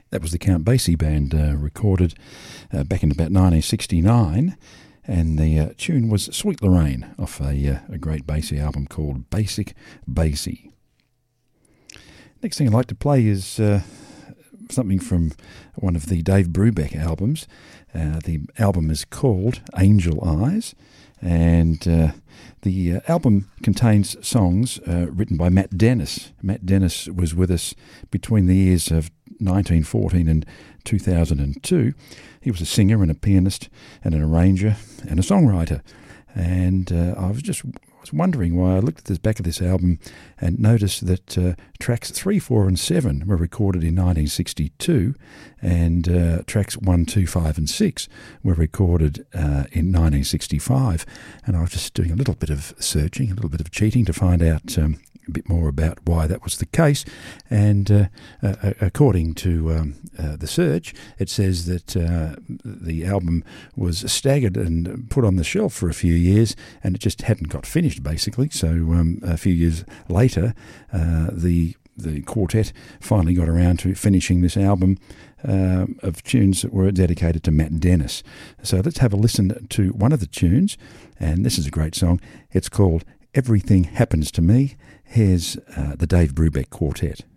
That was the Count Basie Band, recorded back in about 1969, and the tune was Sweet Lorraine off a great Basie album called Basic Basie. Next thing I'd like to play is something from one of the Dave Brubeck albums. The album is called Angel Eyes, and the album contains songs written by Matt Dennis. Matt Dennis was with us between the years of 1914 and 2002. He was a singer and a pianist and an arranger and a songwriter. And I was wondering why I looked at the back of this album and noticed that tracks 3, 4 and 7 were recorded in 1962, and tracks 1, 2, 5 and 6 were recorded in 1965. And I was just doing a little bit of searching, a little bit of cheating to find out a bit more about why that was the case. And according to the search, it says that the album was staggered and put on the shelf for a few years, and it just hadn't got finished, basically. So a few years later, the quartet finally got around to finishing this album of tunes that were dedicated to Matt Dennis. So let's have a listen to one of the tunes, and this is a great song. It's called Everything Happens to Me. Here's the Dave Brubeck Quartet.